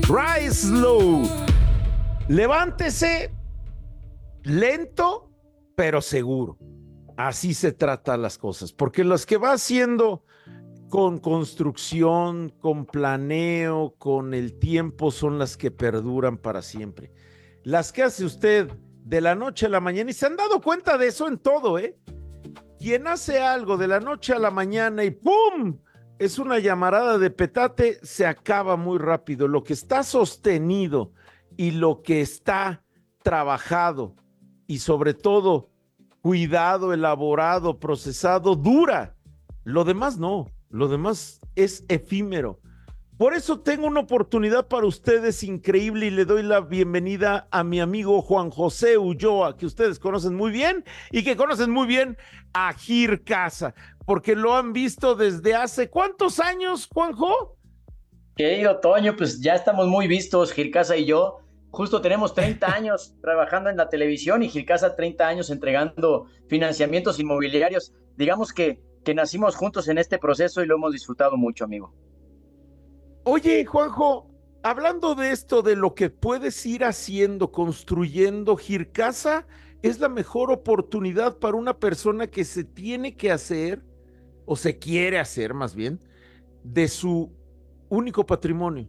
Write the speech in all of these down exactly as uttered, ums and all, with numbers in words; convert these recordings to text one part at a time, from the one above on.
Rise slow. Levántese lento, pero seguro. Así se tratan las cosas, porque los que va haciendo con construcción, con planeo, con el tiempo, son las que perduran para siempre. Las que hace usted de la noche a la mañana, y se han dado cuenta de eso en todo, ¿eh? Quien hace algo de la noche a la mañana y ¡pum!, es una llamarada de petate, se acaba muy rápido. Lo que está sostenido y lo que está trabajado y sobre todo cuidado, elaborado, procesado, dura. Lo demás no, lo demás es efímero. Por eso tengo una oportunidad para ustedes increíble y le doy la bienvenida a mi amigo Juan José Ulloa, que ustedes conocen muy bien y que conocen muy bien a Gircasa, porque lo han visto desde hace ¿cuántos años, Juanjo? Querido Toño, pues ya estamos muy vistos, Gircasa y yo. Justo tenemos treinta años trabajando en la televisión y Gircasa treinta años entregando financiamientos inmobiliarios. Digamos que, que nacimos juntos en este proceso y lo hemos disfrutado mucho, amigo. Oye, Juanjo, hablando de esto, de lo que puedes ir haciendo, construyendo, Gircasa es la mejor oportunidad para una persona que se tiene que hacer, o se quiere hacer más bien, de su único patrimonio,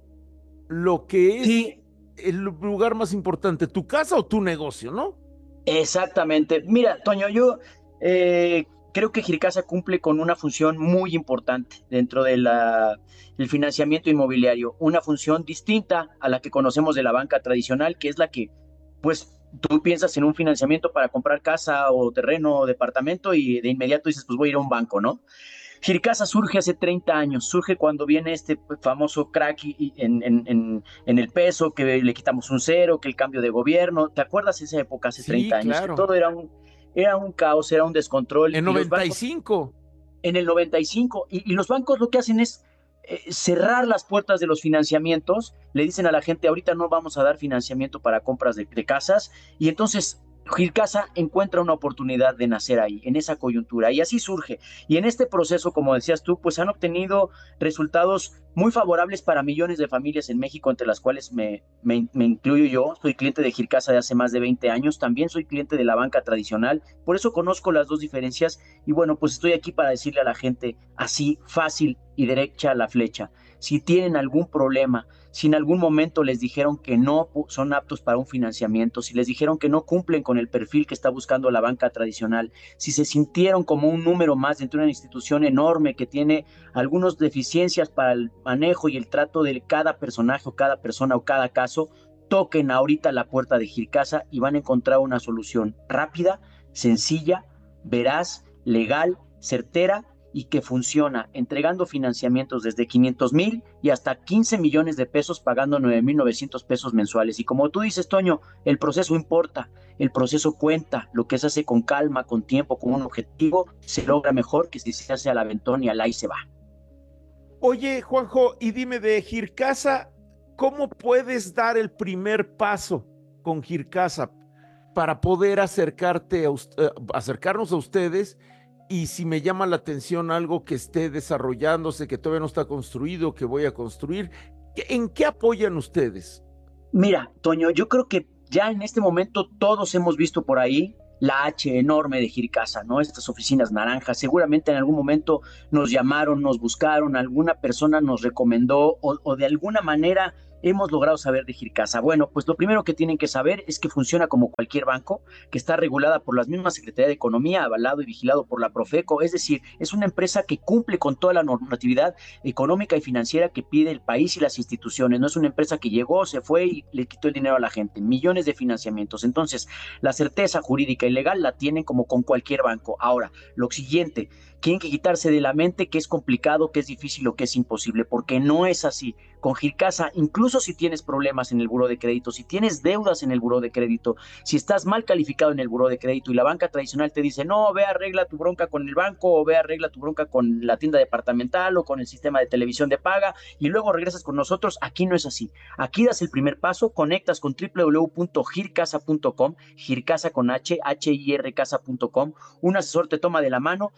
lo que es Sí, el lugar más importante, tu casa o tu negocio, ¿no? exactamente. Mira, Toño, yo eh, creo que Gircasa cumple con una función muy importante dentro del financiamiento inmobiliario, una función distinta a la que conocemos de la banca tradicional, que es la que, pues, tú piensas en un financiamiento para comprar casa o terreno o departamento y de inmediato dices, pues voy a ir a un banco, ¿no? Gircasa surge hace treinta años, surge cuando viene este famoso crack en, en, en, en, el peso, que le quitamos un cero, que el cambio de gobierno. ¿Te acuerdas esa época hace Sí, treinta años? Que claro. todo era un, era un caos, era un descontrol En y los noventa y bancos cinco. en el noventa y cinco y, y los bancos lo que hacen es eh, cerrar las puertas de los financiamientos, le dicen a la gente ahorita no vamos a dar financiamiento para compras de, de casas y entonces Gircasa encuentra una oportunidad de nacer ahí, en esa coyuntura, y así surge. Y en este proceso, como decías tú, pues han obtenido resultados muy favorables para millones de familias en México, entre las cuales me, me, me incluyo yo. Soy cliente de Gircasa de hace más de veinte años, también soy cliente de la banca tradicional, por eso conozco las dos diferencias y bueno, pues estoy aquí para decirle a la gente así, fácil y derecha la flecha. Si tienen algún problema, si en algún momento les dijeron que no son aptos para un financiamiento, si les dijeron que no cumplen con el perfil que está buscando la banca tradicional, si se sintieron como un número más dentro de una institución enorme que tiene algunas deficiencias para el manejo y el trato de cada personaje o cada persona o cada caso, toquen ahorita la puerta de Gircasa y van a encontrar una solución rápida, sencilla, veraz, legal, certera y que funciona, entregando financiamientos desde quinientos mil y hasta quince millones de pesos, pagando nueve mil novecientos pesos mensuales. Y como tú dices, Toño, el proceso importa, el proceso cuenta, lo que se hace con calma, con tiempo, con un objetivo, se logra mejor que si se hace al aventón y al ahí se va. Oye, Juanjo, y dime de Gircasa, ¿cómo puedes dar el primer paso con Gircasa para poder acercarte a, uh, acercarnos a ustedes? Y si me llama la atención algo que esté desarrollándose, que todavía no está construido, que voy a construir, ¿en qué apoyan ustedes? Mira, Toño, yo creo que ya en este momento todos hemos visto por ahí la H enorme de Gircasa, ¿no? Estas oficinas naranjas. Seguramente en algún momento nos llamaron, nos buscaron, alguna persona nos recomendó o, o de alguna manera hemos logrado saber de Gircasa. Bueno, pues lo primero que tienen que saber es que funciona como cualquier banco, que está regulada por las mismas Secretaría de Economía, avalado y vigilado por la Profeco. Es decir, es una empresa que cumple con toda la normatividad económica y financiera que pide el país y las instituciones. No es una empresa que llegó, se fue y le quitó el dinero a la gente. Millones de financiamientos. Entonces, la certeza jurídica y legal la tienen como con cualquier banco. Ahora, lo siguiente, tienen que quitarse de la mente que es complicado, que es difícil o que es imposible, porque no es así. Con Gircasa, incluso si tienes problemas en el buró de crédito, si tienes deudas en el buró de crédito, si estás mal calificado en el buró de crédito y la banca tradicional te dice, no, ve arregla tu bronca con el banco o ve arregla tu bronca con la tienda departamental o con el sistema de televisión de paga y luego regresas con nosotros, aquí no es así. Aquí das el primer paso, conectas con doble u doble u doble u punto gircasa punto com, Gircasa con H, H I R casa punto com, un asesor te toma de la mano, si todo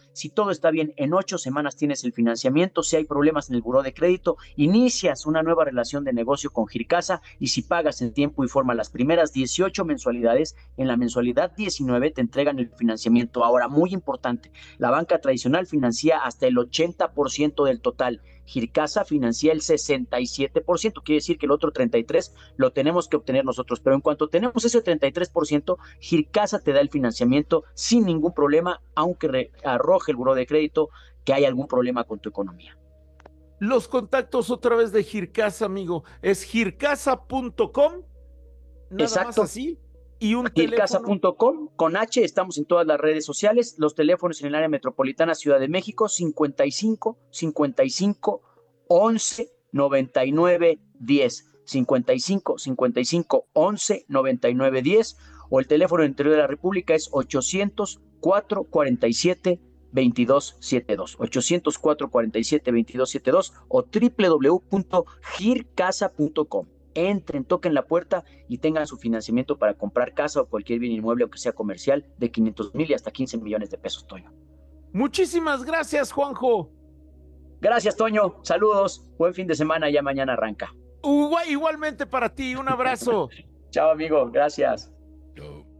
está bien, en ocho semanas tienes el financiamiento. Si hay problemas en el buró de crédito, inicias una nueva relación de negocio con Gircasa, y si pagas en tiempo y forma las primeras dieciocho mensualidades, en la mensualidad diecinueve te entregan el financiamiento. Ahora, muy importante, la banca tradicional financia hasta el ochenta por ciento del total. Gircasa financia el sesenta y siete por ciento, quiere decir que el otro treinta y tres por ciento lo tenemos que obtener nosotros, pero en cuanto tenemos ese treinta y tres por ciento, Gircasa te da el financiamiento sin ningún problema, aunque re- arroje el buró de crédito que hay algún problema con tu economía. Los contactos otra vez de Gircasa, amigo, es gircasa punto com, nada más Exacto. así, y un Gircasa teléfono. punto com con H, estamos en todas las redes sociales. Los teléfonos en el área metropolitana Ciudad de México: cincuenta y cinco, cincuenta y cinco, once, noventa y nueve, diez. cincuenta y cinco, cincuenta y cinco, once, noventa y nueve, diez. O el teléfono del interior de la República es ochocientos, cuatro cuarenta y siete, veintidós setenta y dos. ochocientos, cuatro cuarenta y siete, veintidós setenta y dos o doble u doble u doble u punto gircasa punto com. Entren, toquen la puerta y tengan su financiamiento para comprar casa o cualquier bien inmueble, aunque sea comercial, de quinientos mil y hasta quince millones de pesos, Toño. Muchísimas gracias, Juanjo. Gracias, Toño. Saludos. Buen fin de semana. Ya mañana arranca. Igual- igualmente para ti, un abrazo. Chao, amigo. Gracias.